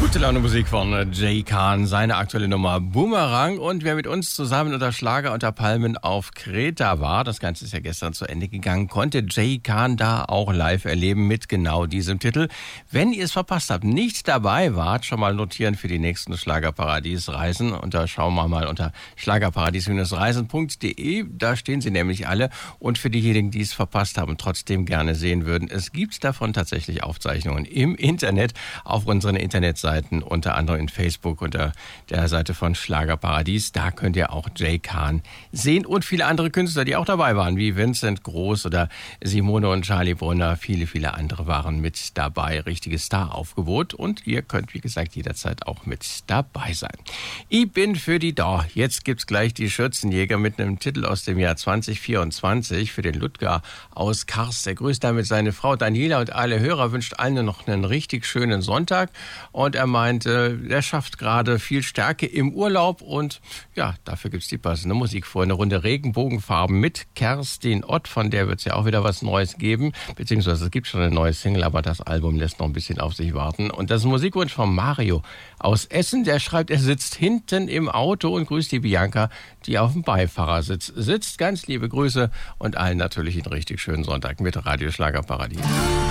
Gute Laune Musik von Jay Khan, seine aktuelle Nummer Boomerang. Und wer mit uns zusammen unter Schlager unter Palmen auf Kreta war, das Ganze ist ja gestern zu Ende gegangen, konnte Jay Khan da auch live erleben mit genau diesem Titel. Wenn ihr es verpasst habt, nicht dabei wart, schon mal notieren für die nächsten Schlagerparadies-Reisen. Und da schauen wir mal unter schlagerparadies-reisen.de, da stehen sie nämlich alle. Und für diejenigen, die es verpasst haben und trotzdem gerne sehen würden, es gibt davon tatsächlich Aufzeichnungen im Internet auf unseren Internetseiten, unter anderem in Facebook unter der Seite von Schlagerparadies. Da könnt ihr auch Jay Khan sehen und viele andere Künstler, die auch dabei waren, wie Vincent Groß oder Simone und Charlie Brunner. Viele, viele andere waren mit dabei. Richtiges Star-Aufgebot. Und ihr könnt, wie gesagt, jederzeit auch mit dabei sein. Ich bin für die da. Jetzt gibt's gleich die Schürzenjäger mit einem Titel aus dem Jahr 2024 für den Ludger aus Kars. Der grüßt damit seine Frau Daniela und alle Hörer, wünscht allen noch einen richtig schönen Sonntag. Und er meinte, er schafft gerade viel Stärke im Urlaub und ja, dafür gibt's die passende Musik vor. Eine Runde Regenbogenfarben mit Kerstin Ott, von der wird's ja auch wieder was Neues geben, beziehungsweise es gibt schon eine neue Single, aber das Album lässt noch ein bisschen auf sich warten. Und das ist ein Musikwunsch von Mario aus Essen, der schreibt, er sitzt hinten im Auto und grüßt die Bianca, die auf dem Beifahrersitz sitzt. Ganz liebe Grüße und allen natürlich einen richtig schönen Sonntag mit Radio Schlagerparadies.